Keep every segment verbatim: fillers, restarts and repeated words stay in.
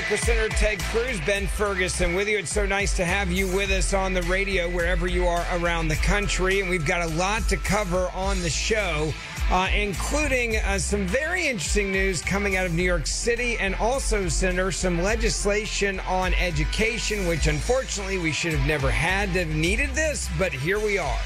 back with Senator Ted Cruz. Ben Ferguson with you. It's so nice to have you with us on the radio wherever you are around the country. And we've got a lot to cover on the show, uh, including uh, some very interesting news coming out of New York City, and also, Senator, some legislation on education, which unfortunately we should have never had to have needed this, but here we are.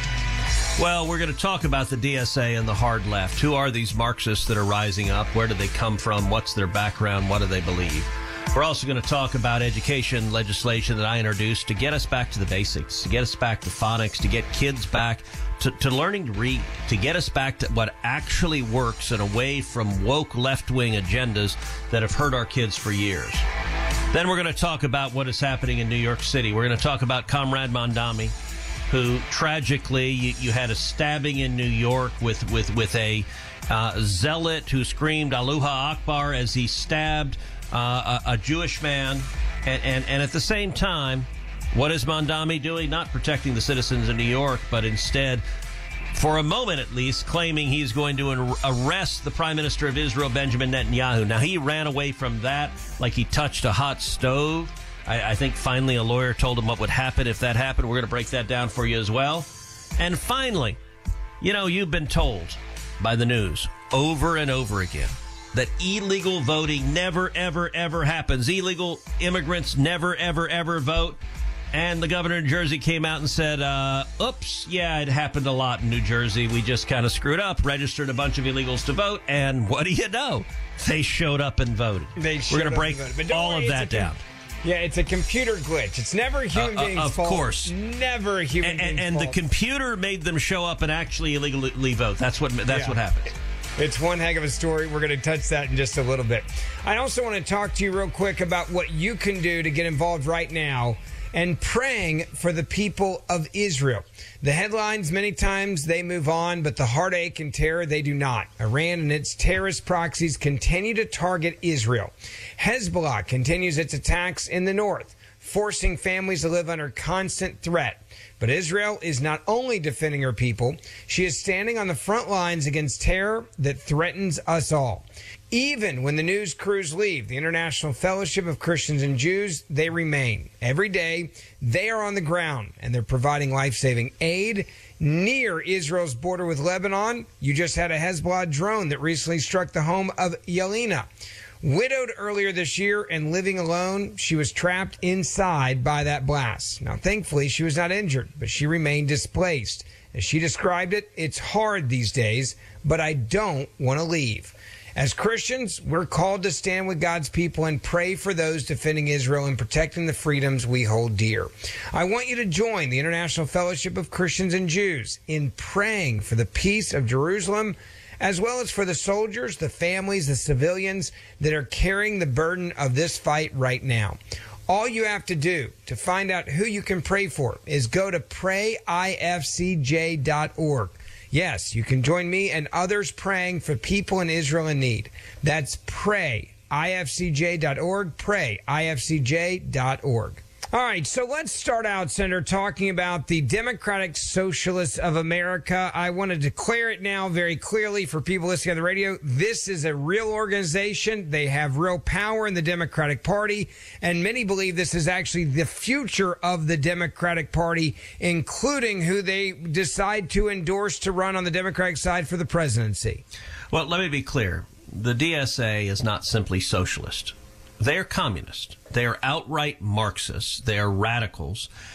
Well, we're going to talk about the D S A and the hard left. Who are these Marxists that are rising up? Where do they come from? What's their background? What do they believe? We're also going to talk about education legislation that I introduced to get us back to the basics, to get us back to phonics, to get kids back to, to learning to read, to get us back to what actually works and away from woke left-wing agendas that have hurt our kids for years. Then we're going to talk about what is happening in New York City. We're going to talk about Comrade Mamdani, who tragically, you, you had a stabbing in New York with, with, with a uh, zealot who screamed Aloha Akbar as he stabbed uh, a, a Jewish man. And, and, and at the same time, what is Mamdani doing? Not protecting the citizens of New York, but instead, for a moment at least, claiming he's going to arrest the Prime Minister of Israel, Benjamin Netanyahu. Now, he ran away from that like he touched a hot stove. I, I think finally a lawyer told him what would happen if that happened. We're going to break that down for you as well. And finally, you know, you've been told by the news over and over again that illegal voting never, ever, ever happens. Illegal immigrants never, ever, ever vote. And the governor of New Jersey came out and said, uh, oops, yeah, it happened a lot in New Jersey. We just kind of screwed up, registered a bunch of illegals to vote. And what do you know? They showed up and voted. They We're going to break all worry, of that down. Yeah, it's a computer glitch. It's never a human uh, being's uh, of fault. Of course. Never a human and, being's and, and fault. the computer made them show up and actually illegally vote. That's what that's yeah. what happened. It's one heck of a story. We're going to touch that in just a little bit. I also want to talk to you real quick about what you can do to get involved right now and praying for the people of Israel. The headlines, many times they move on, but the heartache and terror, they do not. Iran and its terrorist proxies continue to target Israel. Hezbollah continues its attacks in the north, forcing families to live under constant threat. But Israel is not only defending her people, she is standing on the front lines against terror that threatens us all. Even when the news crews leave the International Fellowship of Christians and Jews, they remain. Every day, they are on the ground, and they're providing life-saving aid near Israel's border with Lebanon. You just had a Hezbollah drone that recently struck the home of Yelena. Widowed earlier this year and living alone, she was trapped inside by that blast. Now, thankfully, she was not injured, but she remained displaced. As she described it, it's hard these days, but I don't want to leave. As Christians, we're called to stand with God's people and pray for those defending Israel and protecting the freedoms we hold dear. I want you to join the International Fellowship of Christians and Jews in praying for the peace of Jerusalem, as well as for the soldiers, the families, the civilians that are carrying the burden of this fight right now. All you have to do to find out who you can pray for is go to pray I F C J dot org. Yes, you can join me and others praying for people in Israel in need. That's pray I F C J dot org, pray I F C J dot org. All right, so let's start out, Senator, talking about the Democratic Socialists of America. I want to declare it now very clearly for people listening on the radio. This is a real organization. They have real power in the Democratic Party, and many believe this is actually the future of the Democratic Party, including who they decide to endorse to run on the Democratic side for the presidency. Well, let me be clear. The D S A is not simply socialist. They are communist. They are outright Marxists. They are radicals.